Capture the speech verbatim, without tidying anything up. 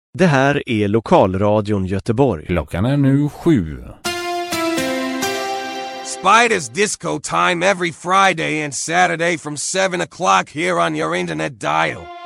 Det här är Lokalradion Göteborg. Klockan är nu sju. Spiders disco time every Friday and Saturday from seven o'clock here on your internet dial.